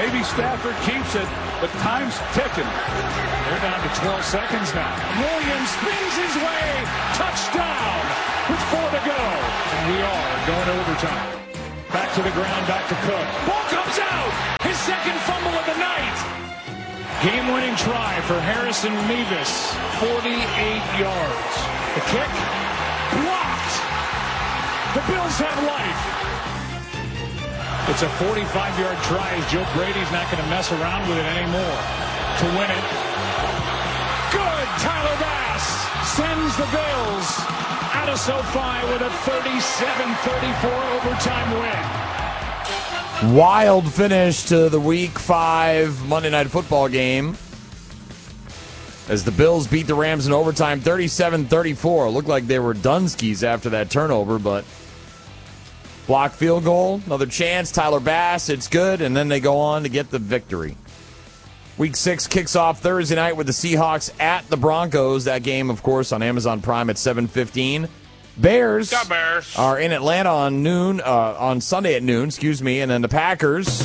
Maybe Stafford keeps it, but time's ticking. They're down to 12 seconds now. Williams spins his way. Touchdown with 4 to go. And we are going to overtime. Back to the ground, back to Cook. Ball comes out. His second fumble of the night. Game-winning try for Harrison Mevis. 48 yards. The kick Blocked. The Bills have life. It's a 45-yard try as Joe Brady's not going to mess around with it anymore to win it. Good. Tyler Bass sends the Bills out of SoFi with a 37-34 overtime win. Wild finish to the Week 5 Monday Night Football game as the Bills beat the Rams in overtime 37-34. Looked like they were Dunskies after that turnover, but blocked field goal, another chance, Tyler Bass, it's good, and then they go on to get the victory. Week 6 kicks off Thursday night with the Seahawks at the Broncos. That game, of course, on Amazon Prime at 7:15. Bears are in Atlanta on Sunday at noon, and then the Packers.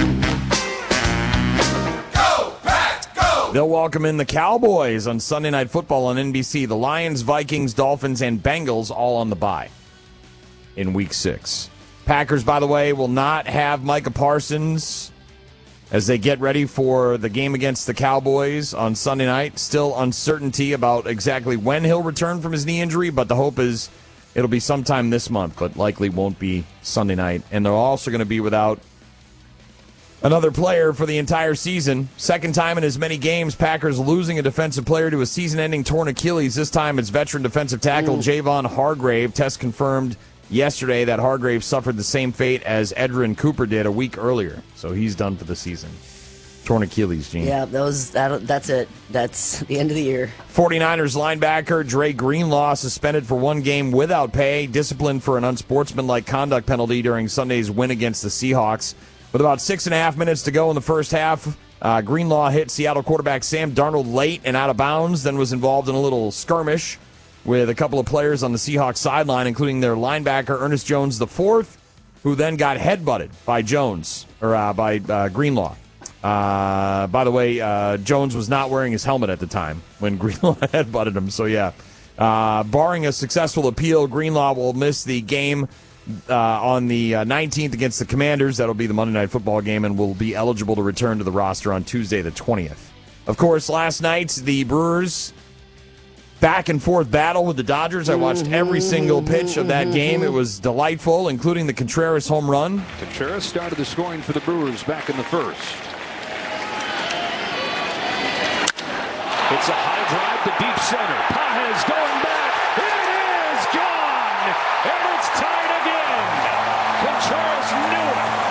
Go, Pack, go! They'll welcome in the Cowboys on Sunday Night Football on NBC. The Lions, Vikings, Dolphins, and Bengals all on the bye in Week 6. Packers, by the way, will not have Micah Parsons as they get ready for the game against the Cowboys on Sunday night. Still uncertainty about exactly when he'll return from his knee injury, but the hope is it'll be sometime this month, but likely won't be Sunday night. And they're also going to be without another player for the entire season. Second time in as many games, Packers losing a defensive player to a season-ending torn Achilles. This time it's veteran defensive tackle Javon Hargrave. Test confirmed yesterday that Hargrave suffered the same fate as Edrin Cooper did a week earlier. So he's done for the season. Torn Achilles, Gene. Yeah, that's it. That's the end of the year. 49ers linebacker Dre Greenlaw suspended for 1 game without pay, disciplined for an unsportsmanlike conduct penalty during Sunday's win against the Seahawks. With about 6.5 minutes to go in the first half, Greenlaw hit Seattle quarterback Sam Darnold late and out of bounds, then was involved in a little skirmish with a couple of players on the Seahawks sideline, including their linebacker Ernest Jones IV, who then got headbutted by Greenlaw. By the way, Jones was not wearing his helmet at the time when Greenlaw headbutted him. So, yeah. Barring a successful appeal, Greenlaw will miss the game on the 19th against the Commanders. That'll be the Monday Night Football game, and will be eligible to return to the roster on Tuesday the 20th. Of course, last night, the Brewers back-and-forth battle with the Dodgers. I watched every single pitch of that game. It was delightful, including the Contreras home run. Contreras started the scoring for the Brewers back in the first. It's a high drive to deep center. Pages going back. It is gone. And it's tied again. Contreras knew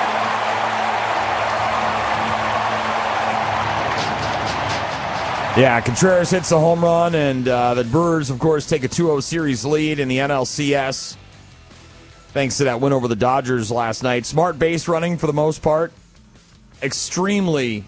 it. Yeah, Contreras hits the home run, and the Brewers, of course, take a 2-0 series lead in the NLCS thanks to that win over the Dodgers last night. Smart base running for the most part. Extremely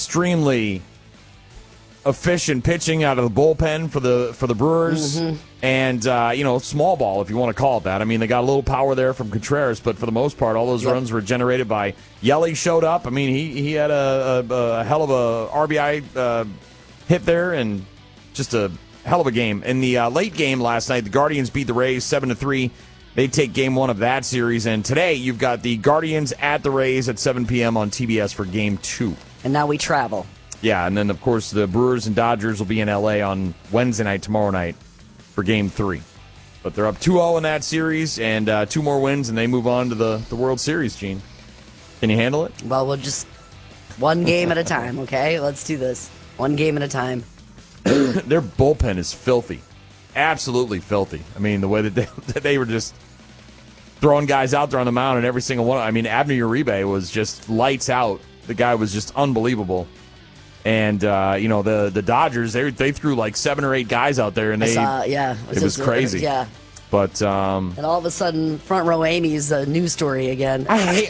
efficient pitching out of the bullpen for the Brewers. And, small ball, if you want to call it that. I mean, they got a little power there from Contreras, but for the most part, all those runs were generated by Yelly showed up. I mean, he had a hell of a RBI hit there, and just a hell of a game. In the late game last night, the Guardians beat the Rays 7-3. They take game 1 of that series, and today you've got the Guardians at the Rays at 7 p.m. on TBS for game 2. And now we travel. Yeah, and then, of course, the Brewers and Dodgers will be in L.A. on Wednesday night, tomorrow night, for game 3. But they're up 2-0 in that series, and 2 more wins, and they move on to the World Series, Gene. Can you handle it? Well, we'll just one game at a time, okay? Let's do this. One game at a time. Their bullpen is filthy. Absolutely filthy. I mean, the way that they were just throwing guys out there on the mound, and every single one. I mean, Abner Uribe was just lights out. The guy was just unbelievable. And, the Dodgers, they threw like 7 or 8 guys out there, and it was crazy. Yeah. But and all of a sudden, Front Row Amy's a news story again.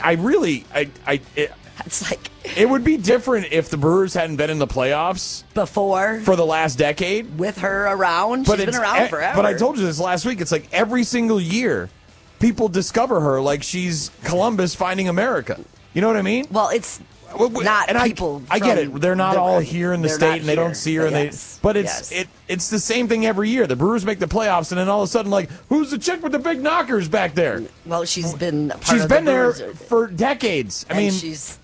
It's like it would be different if the Brewers hadn't been in the playoffs before for the last decade with her around. She's been around forever. But I told you this last week. It's like every single year, people discover her like she's Columbus finding America. You know what I mean? Well, it's Not and people. I get from it. They're not the- all here in the they're state, not and they don't here. see her. Yes. But Yes. it's the same thing every year. The Brewers make the playoffs, and then all of a sudden, like, who's the chick with the big knockers back there? Well, she's been part She's of been the there Brewers. for decades. I And mean, she's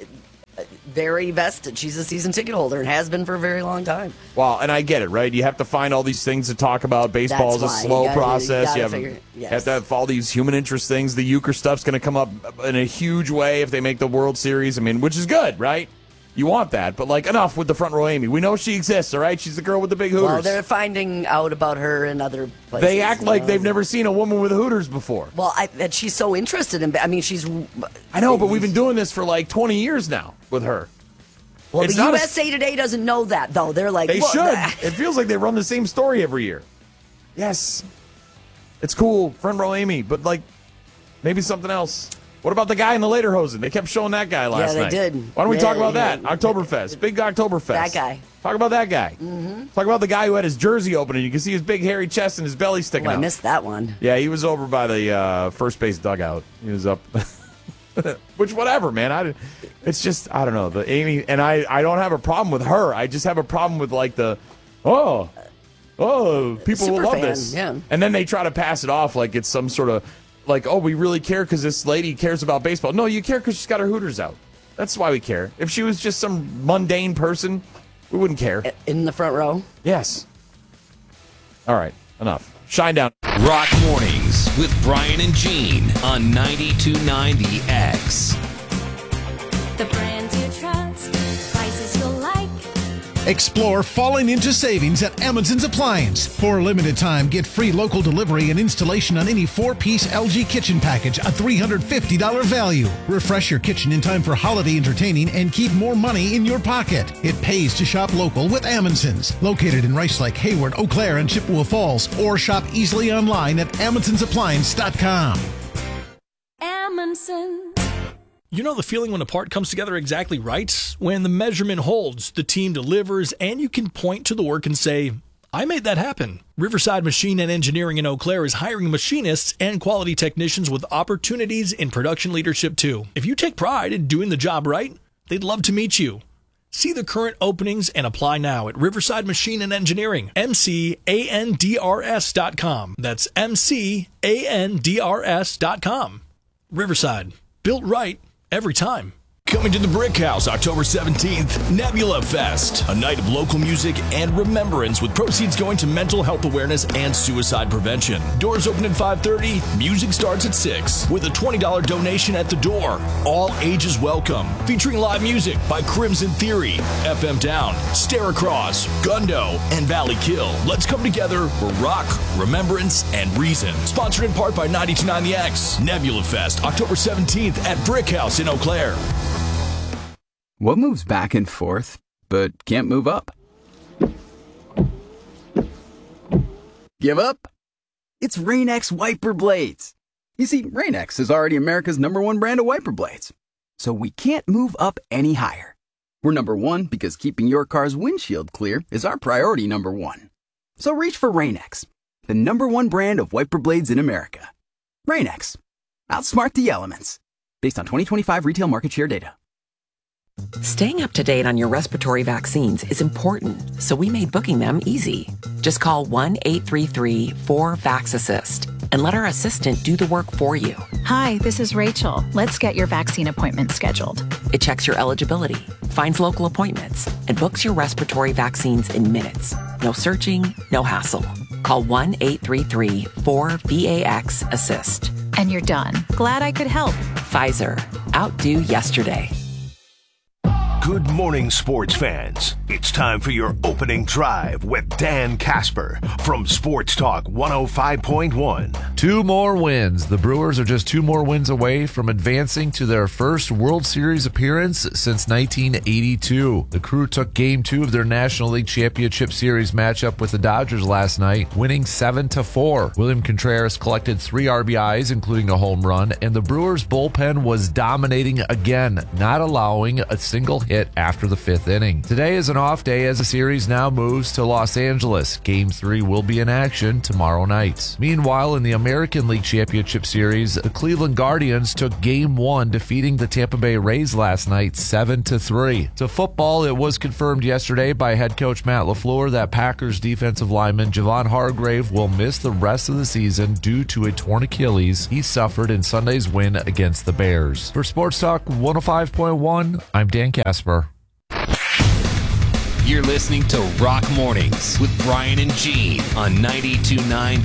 very vested. She's a season ticket holder and has been for a very long time. well, and I get it, right? You have to find all these things to talk about. Baseball That's is a why. slow You gotta- process. you You gotta have, figure- have to have all these human interest things. The euchre stuff's going to come up in a huge way if they make the World Series. I mean, which is good, right? You want that, but like enough with the front row Amy. We know she exists, all right? She's the girl with the big hooters. Well, they're finding out about her in other places. They act like they've never seen a woman with hooters before. Well, that she's so interested in. I mean, she's. I know, but we've been doing this for like 20 years now with her. Well, It's the not a- USA Today doesn't know that though. They're like, They what should. the- It feels like they run the same story every year. Yes. It's cool, front row Amy, but like maybe something else. What about the guy in the lederhosen? They kept showing that guy last they night. did. Why don't we Yeah, talk about yeah. that? Oktoberfest. Big Oktoberfest. That guy. Talk about that guy. Mm-hmm. Talk about the guy who had his jersey open and you can see his big hairy chest and his belly sticking Oh, I out. missed that one. Yeah, he was over by the first base dugout. He was up. Which, whatever, man. It's just, I don't know. The Amy, and I don't have a problem with her. I just have a problem with, like, people will Super love fan, this. yeah. And then they try to pass it off like it's some sort of, like, oh, we really care because this lady cares about baseball. No, you care because she's got her hooters out. That's why we care. If she was just some mundane person, we wouldn't care. In the front row. Yes. All right, enough. Shine down. Rock Mornings with Brian and Gene on 92.9 The X. The brands you trust, prices you'll like. Explore falling into savings at Amundsen's Appliance. For a limited time, get free local delivery and installation on any 4-piece LG kitchen package, a $350 value. Refresh your kitchen in time for holiday entertaining and keep more money in your pocket. It pays to shop local with Amundsen's. Located in Rice Lake, Hayward, Eau Claire, and Chippewa Falls. Or shop easily online at Amundsen'sAppliance.com. Amundsen. You know the feeling when a part comes together exactly right? When the measurement holds, the team delivers, and you can point to the work and say, I made that happen. Riverside Machine and Engineering in Eau Claire is hiring machinists and quality technicians with opportunities in production leadership too. If you take pride in doing the job right, they'd love to meet you. See the current openings and apply now at Riverside Machine and Engineering, MCANDRS.com. That's MCANDRS.com. Riverside, built right every time. Coming to the Brick House October 17th, Nebula Fest, a night of local music and remembrance with proceeds going to mental health awareness and suicide prevention. Doors open at 5:30, music starts at 6, with a $20 donation at the door. All ages welcome, featuring live music by Crimson Theory, FM Down, Stare Across, Gundo, and Valley Kill. Let's come together for rock, remembrance, and reason. Sponsored in part by 92.9 The X. Nebula Fest, October 17th at Brick House in Eau Claire. What moves back and forth, but can't move up? Give up? It's Rain-X wiper blades. You see, Rain-X is already America's #1 brand of wiper blades. So we can't move up any higher. We're #1 because keeping your car's windshield clear is our priority #1. So reach for Rain-X, the #1 brand of wiper blades in America. Rain-X. Outsmart the elements. Based on 2025 retail market share data. Staying up to date on your respiratory vaccines is important, so we made booking them easy. Just call 1-833-4VAX-ASSIST and let our assistant do the work for you. Hi, this is Rachel. Let's get your vaccine appointment scheduled. It checks your eligibility, finds local appointments, and books your respiratory vaccines in minutes. No searching, no hassle. Call 1-833-4VAX-ASSIST. And you're done. Glad I could help. Pfizer. Outdo yesterday. Good morning, sports fans. It's time for your opening drive with Dan Casper from Sports Talk 105.1. 2 more wins. The Brewers are just 2 more wins away from advancing to their first World Series appearance since 1982. The Crew took Game 2 of their National League Championship Series matchup with the Dodgers last night, winning 7-4. William Contreras collected 3 RBIs, including a home run, and the Brewers' bullpen was dominating again, not allowing a single hit hit after the 5th inning. Today is an off day as the series now moves to Los Angeles. Game 3 will be in action tomorrow night. Meanwhile, in the American League Championship Series, the Cleveland Guardians took Game 1, defeating the Tampa Bay Rays last night 7-3. To football, it was confirmed yesterday by head coach Matt LaFleur that Packers defensive lineman Javon Hargrave will miss the rest of the season due to a torn Achilles he suffered in Sunday's win against the Bears. For Sports Talk 105.1, I'm Dan Casper. You're listening to Rock Mornings with Brian and Gene on 92.9